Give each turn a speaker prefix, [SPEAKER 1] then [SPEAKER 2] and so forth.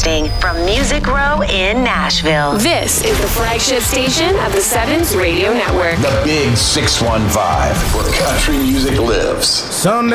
[SPEAKER 1] Broadcasting from Music Row in Nashville.
[SPEAKER 2] This is the flagship station of the Sevens Radio Network.
[SPEAKER 3] The Big 615, where country music lives.
[SPEAKER 4] Sunday